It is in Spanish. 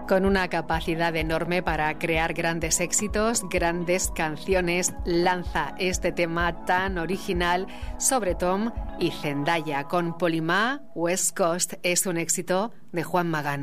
Con una capacidad enorme para crear grandes éxitos, grandes canciones, lanza este tema tan original sobre Tom y Zendaya. Con Polymá, West Coast es un éxito de Juan Magán.